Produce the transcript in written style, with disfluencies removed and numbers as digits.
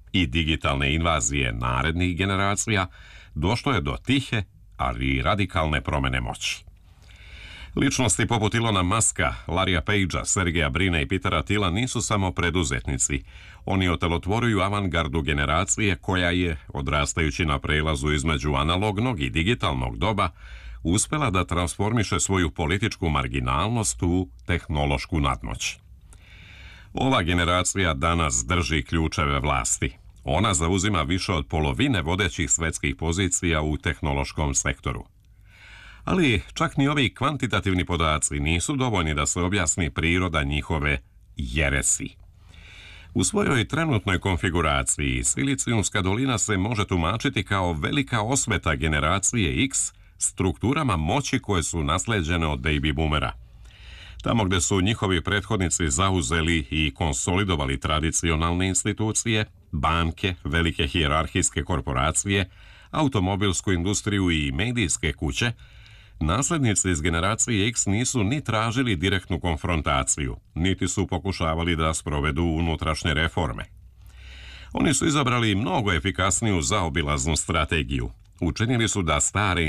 i digitalne invazije narednih generacija, došlo je do tihe, ali i radikalne promjene moći. Ličnosti poput Ilona Muska, Larrya Pagea, Sergeja Brina i Petera Thiela nisu samo preduzetnici. Oni otelotvoruju avangardu generacije koja je, odrastajući na prelazu između analognog i digitalnog doba, uspjela da transformiše svoju političku marginalnost u tehnološku nadmoć. Ova generacija danas drži ključeve vlasti. Ona zauzima više od polovine vodećih svetskih pozicija u tehnološkom sektoru. Ali čak ni ovi kvantitativni podaci nisu dovoljni da se objasni priroda njihove jeresi. U svojoj trenutnoj konfiguraciji Silicijumska dolina se može tumačiti kao velika osveta generacije X strukturama moći koje su nasleđene od baby boomera. Tamo gdje su njihovi prethodnici zauzeli i konsolidovali tradicionalne institucije, banke, velike hijerarhijske korporacije, automobilsku industriju i medijske kuće, naslednici iz generacije X nisu ni tražili direktnu konfrontaciju, niti su pokušavali da sprovedu unutrašnje reforme. Oni su izabrali mnogo efikasniju zaobilaznu strategiju. Učinili su da stare